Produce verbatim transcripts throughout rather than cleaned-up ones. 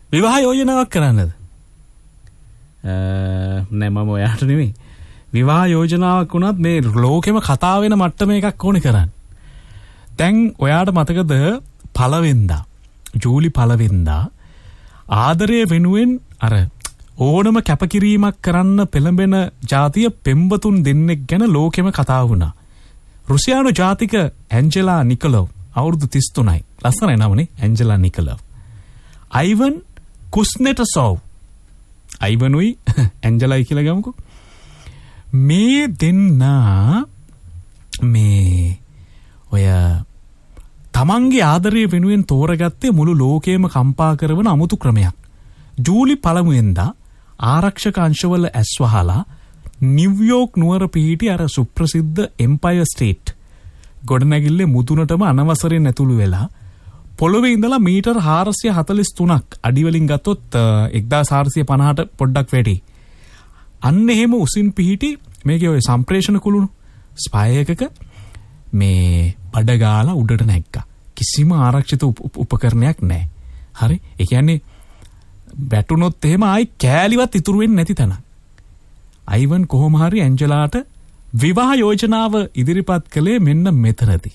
විවාහ යෝජනාවක් කරන්නද? නෑ මම ඔයාට නෙමෙයි. විවාහ යෝජනාවක් වුණත් මේ ලෝකෙම කතා වෙන මට්ටම එකක් ඕනේ කරන්න. දැන් ඔයාට මතකද පළවෙනිදා ජූලි පළවෙනිදා ආදරය වෙනුවෙන් අර ඕනම කැපකිරීමක් කරන්න පෙළඹෙන ජාතිය පෙම්වතුන් දෙන්නෙක් ගැන ලෝකෙම කතා වුණා. රුසියානු ජාතික ඇන්ජෙලා නිකොලොව් අවුරුදු තිස් තුනයි. ලස්සනයි නමනේ ඇන්ජෙලා නිකොලොව්. අයිවන් කුස්නෙටසොව්. අයිවනුයි ඇන්ජෙලායි කියලා ගමුකෝ. මේ දෙන්නා මේ ඔය තමන්ගේ ආදරය වෙනුවෙන් තෝරගත්තේ මුළු ලෝකයේම කම්පා කරන අමුතු ක්‍රමයක්. ජූලි පළමුවෙන්දා ආරක්ෂක අංශවල ඇස් වහලා නිව්යෝක් නුවර පිහිටි අර සුප්‍රසිද්ධ එම්පයර් ස්ටේට් ගොඩනැගිල්ලේ මුදුනටම අනවසරෙන් ඇතුළු වෙලා පොළොවේ ඉඳලා මීටර් හාරසිය හතළිස් තුනක් අඩි වලින් ගත්තොත් එක්දාස් හාරසිය පනහට පොඩ්ඩක් වැඩි. අන්න එහෙම උසින් පිහිටි මේකේ ඔය සම්ප්‍රේෂණ කුළුණු ස්පයි එකක මේ බඩ ගාලා උඩට නැග්ගා. කිසිම ආරක්ෂිත උපකරණයක් නැහැ. හරි? ඒ කියන්නේ බැටුනොත් එහෙම ආයි කෑලිවත් ඉතුරු වෙන්නේ නැති තැන. අයිවන් කොහොම හරි ඇන්ජලාට විවාහ යෝජනාව ඉදිරිපත් කළේ මෙන්න මෙතනදී.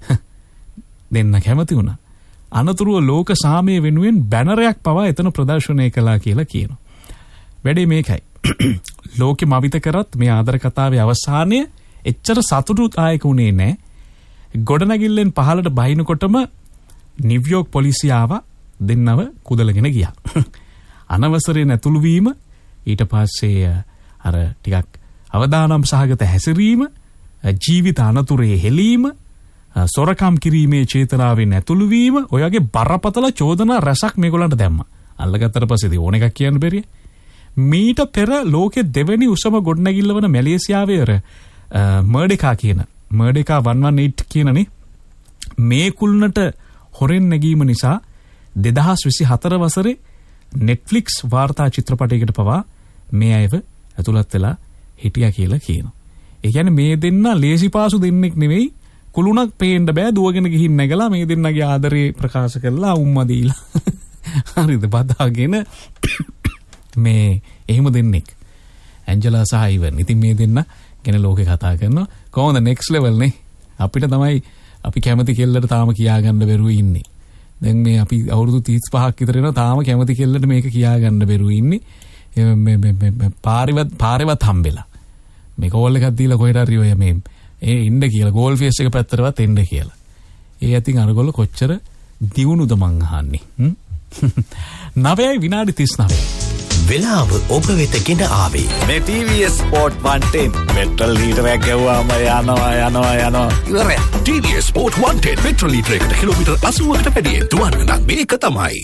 දෙන්න කැමති වුණා. අනතුරුව ලෝක සාමය වෙනුවෙන් බැනරයක් පවා එතන ප්‍රදර්ශනය කළා කියලා කියනවා. වැඩේ මේකයි. ලෝකෙ මවිත කරත් මේ ආදර කතාවේ අවසානය එච්චර සතුටුදායක වුණේ නැහැ. ගොඩනැගිල්ලෙන් පහළට බහිනකොටම නිව්යෝක් පොලිසිය ආවා දෙන්නව කුදලගෙන ගියා. අනවසරයෙන් ඇතුළු වීම ඊට පස්සේ අර ටිකක් අවදානම් සහගත හැසිරීම ජීවිත අනතුරේ හෙලීම සොරකම් කිරීමේ චේතනාවෙන් ඇතුළු වීම ඔය වගේ බරපතල චෝදනා රැසක් මේගොල්ලන්ට දැම්මා. අල්ලගත්තට පස්සේ ඕන එකක් කියන්න බැරිය. මීට පෙර ලෝකෙ දෙවෙනි උසම ගොඩනැගිල්ල වන මැලේසියාවේ අර මර්ඩෙකා කියන මර්ඩෙකා එකસો අට්ටහයි කියනනේ මේ කුල්නට හොරෙන් නැගීම නිසා දෙදහස් විසි හතර වසරේ නෙට්ෆ්ලික්ස් වාර්තා චිත්‍රපටයකට පවා මේ අයව ඇතුළත් වෙලා හිටියා කියලා කියනවා. ඒ කියන්නේ මේ දෙන්න ලේසි පාසු දෙන්නෙක් නෙවෙයි. කුළුණක් පේන්න බෑ දුවගෙන ගිහින් නැගලා මේ දෙන්නගේ ආදරේ ප්‍රකාශ කරලා උම්මා දීලා. හරිද බදාගෙන මේ එහෙම දෙන්නෙක්. ඇන්ජලා සහ අයිවන්. ඉතින් මේ දෙන්න ගැන ලෝකේ කතා කරනවා. කොහොමද next level නේ? අපිට තමයි අපි කැමති කෙල්ලට තාම කියා ගන්න බැරුව ඉන්නේ. දැන් මේ අපි අවුරුදු තිස් පහක් විතර වෙනවා තාම කැමති කෙල්ලට මේක කියා ගන්න බැරුව ඉන්නේ. මේ මේ පාරිවත් පාරේවත් හම්බෙලා. මේ කෝල් එකක් දීලා කොහෙට හරි ඔය මේ ඒ ඉන්න කියලා ගෝල් ෆේස් එක පැත්තටවත් එන්න කියලා. ඒ අතින් අරගොල්ල කොච්චර දියුණුද මං අහන්නේ. නවයයි විනාඩි තිස් නවය. වෙලාව ඔබ වෙත ගෙන ආවේ. මේ ටී වී එස් Sport එකසිය දස පෙට්‍රල් ලීටරයක් ගෙවුවාම යනවා යනවා යනවා. ඉවරයි. ටී වී එස් Sport එකසිය දස පෙට්‍රල් ලීටරයකට කිලෝමීටර් අසූවකට වැඩි දුවන්න නම් මේක තමයි.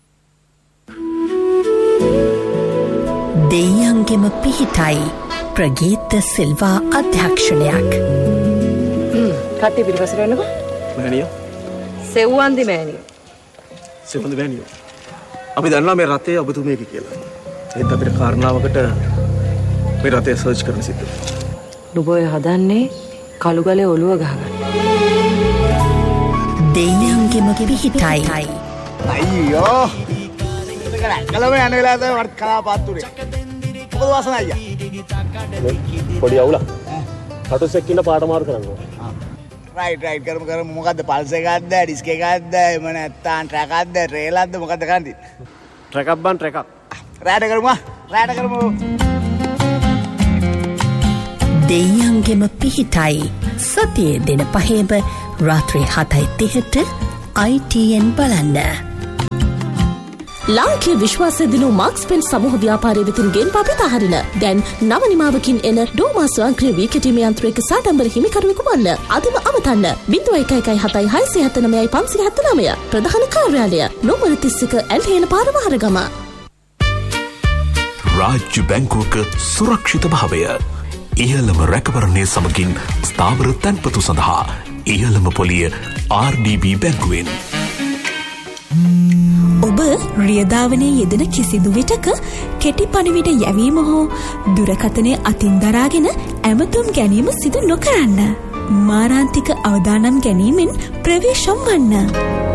දෙයියන්ගෙම පිහිටයි ප්‍රගීත සිල්වා අධ්‍යක්ෂණයක්. කට්ටිය පිටිපස්සට එන්නකෝ. මෑනියෝ. සෙව්වන්දි මෑනියෝ. සෙව්වන්දි මෑනියෝ. අපි දන්නවා මේ රතේ ඔබතුමියක කියලා. ඒත් අපිට කාරණාවකට මේ රතේ සර්ච් කරන්න සිද්ධ වෙනවා. නුඹ ඔය හදන්නේ කළු ගලේ ඔළුව ගහගන්න. දෙයියන්ගෙම පිහිටයි. අයියෝ. කලම යන වෙලාව තමයි මට කලාපාත්තුනේ. මොකද වාසන අයියා? පොඩි අවුලක්. කටුස් එක්ක ඉන්න පාට මාරු කරනවා. රයිට් රයිට් කරමු කරමු මොකද්ද පල්ස් එකක්ද ඩිස්ක් එකක්ද එහෙම නැත්නම් ට්‍රැක් එකක්ද රේලක්ද මොකද්ද කරන්නේ? ට්‍රැක් එකක් බන් ට්‍රැක් එකක්. රෑට කරමු රෑට කරමු. දෙයියන්ගෙම පිහිටයි සතියේ දින පහේම රාත්‍රී හතයි තිහට I T N බලන්න. ලාංකීය විශ්වාසය දිනු මාක්ස් පෙන් සමූහ ව්‍යාපාරය වෙතින් ගෙන්වා පිටහරින දැන් නව නිමාවකින් එන ඩෝමා ස්වයංක්‍රීය වී කැටීමේ යන්ත්‍රයක සාඩම්බර හිමිකරුවෙකු වන්න. අදම අමතන්න ज़ीरो एक एक හතයි හයසිය හතනවය පන්සිය හතනවය ප්‍රධාන කාර්යාලය නෝමර තිස් එක ඇල්හේන පාර වහරගම. රාජ්‍ය බැංකුවක සුරක්ෂිත භාවය ඉහළම රැකවරණය සමගින් ස්ථාවර තැන්පතු සඳහා ඉහළම පොලිය ආර් ඩී බී බැංකුවෙන්. ඔබ රියදාවනයේ යෙදෙන කිසිදු විටක කෙටි පණිවිඩ යැවීම හෝ දුරකථනය අතින් දරාගෙන ඇමතුම් ගැනීම සිදු නොකරන්න. මාරාන්තික අවදානම් ගැනීමෙන් ප්‍රවේශම් වන්න.